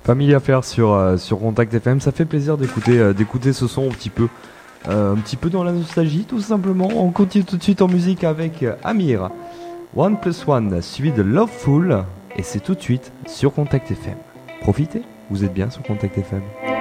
Famille à faire sur Contact FM. Ça fait plaisir d'écouter ce son un petit peu dans la nostalgie, tout simplement. On continue tout de suite en musique avec Amir. 1+1 suivi de Loveful. Et c'est tout de suite sur Contact FM. Profitez, vous êtes bien sur Contact FM.